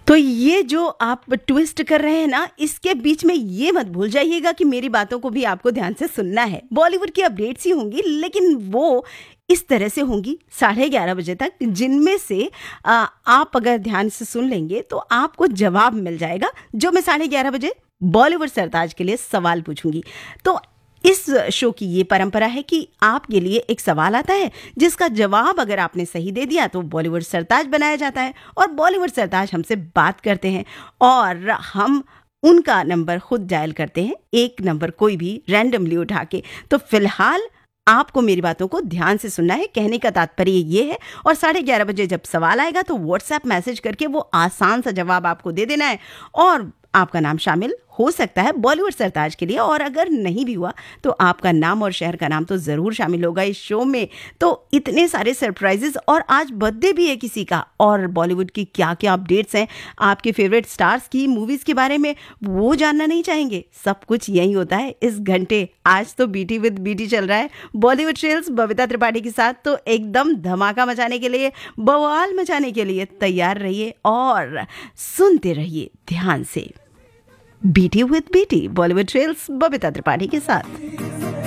तो ये जो आप ट्विस्ट कर रहे हैं ना, इसके बीच में ये मत भूल जाइएगा कि मेरी बातों को भी आपको ध्यान से सुनना है। बॉलीवुड की अपडेट्स ही होंगी, लेकिन वो इस तरह से होंगी 11:30 बजे तक, जिनमें से आप अगर ध्यान से सुन लेंगे तो आपको जवाब मिल जाएगा, जो मैं 11:30 बजे बॉलीवुड सरताज के लिए सवाल पूछूंगी। तो इस शो की ये परंपरा है कि आपके लिए एक सवाल आता है, जिसका जवाब अगर आपने सही दे दिया तो बॉलीवुड सरताज बनाया जाता है और बॉलीवुड सरताज हमसे बात करते हैं और हम उनका नंबर खुद डायल करते हैं, एक नंबर कोई भी रैंडमली उठा के। तो फिलहाल आपको मेरी बातों को ध्यान से सुनना है, कहने का तात्पर्य ये है। और 11:30 बजे जब सवाल आएगा तो व्हाट्सएप मैसेज करके वो आसान सा जवाब आपको दे देना है और आपका नाम शामिल हो सकता है बॉलीवुड सरताज के लिए, और अगर नहीं भी हुआ तो आपका नाम और शहर का नाम तो जरूर शामिल होगा इस शो में। तो इतने सारे सरप्राइजेस, और आज बर्थडे भी है किसी का, और बॉलीवुड की क्या क्या अपडेट्स हैं, आपके फेवरेट स्टार्स की मूवीज के बारे में, वो जानना नहीं चाहेंगे? सब कुछ यही होता है इस घंटे। आज तो बीटी विद बीटी चल रहा है, बॉलीवुड ट्रेल्स बबीता त्रिपाठी के साथ। तो एकदम धमाका मचाने के लिए, बवाल मचाने के लिए तैयार रहिए और सुनते रहिए ध्यान से। BT with BT, Bollywood trails Babita Tripathi के साथ।